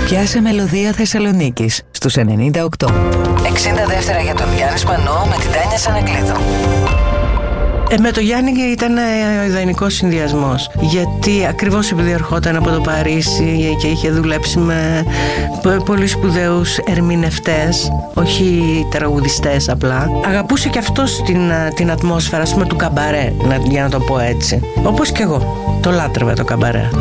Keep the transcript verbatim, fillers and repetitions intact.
Πιάσε μελωδία Θεσσαλονίκης στους ενενήντα οκτώ. εξήντα δεύτερα για τον Γιάννη Σπανό με την Τάνια Σανακλείδου. Ε, με το Γιάννη ήταν ο ιδανικός συνδυασμός, γιατί ακριβώς επειδή ερχόταν από το Παρίσι και είχε δουλέψει με πολύ σπουδαίους ερμηνευτές, όχι τραγουδιστές απλά, αγαπούσε και αυτός την, την ατμόσφαιρα, ας πούμε, του καμπαρέ, για να το πω έτσι. Όπως και εγώ, το λάτρευα το καμπαρέ.